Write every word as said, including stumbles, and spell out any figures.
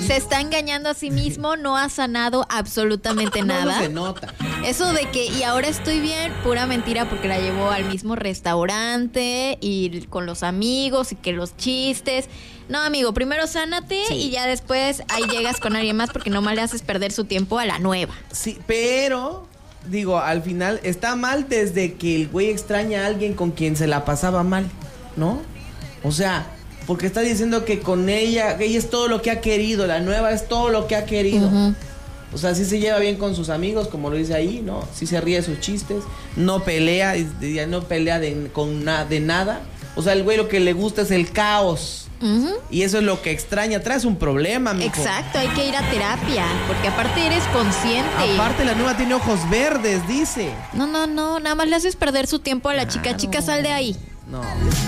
Se está engañando a sí mismo, no ha sanado absolutamente nada. No, no se nota. Eso de que, y ahora estoy bien, pura mentira, porque la llevó al mismo restaurante y con los amigos y que los chistes. No, amigo, primero sánate sí. y ya después ahí llegas con alguien más, porque nomás le haces perder su tiempo a la nueva. Sí, pero, digo, al final está mal desde que el güey extraña a alguien con quien se la pasaba mal, ¿no? O sea, porque está diciendo que con ella, ella es todo lo que ha querido, la nueva es todo lo que ha querido. Uh-huh. O sea, sí se lleva bien con sus amigos, como lo dice ahí, ¿no? Sí se ríe de sus chistes, no pelea, no pelea de, con na, de nada. O sea, el güey lo que le gusta es el caos. Uh-huh. Y eso es lo que extraña. Traes un problema, mijo. Exacto, hay que ir a terapia, porque aparte eres consciente. Aparte la nueva tiene ojos verdes, dice. No, no, no, nada más le haces perder su tiempo a la claro. chica. Chica, sal de ahí. No.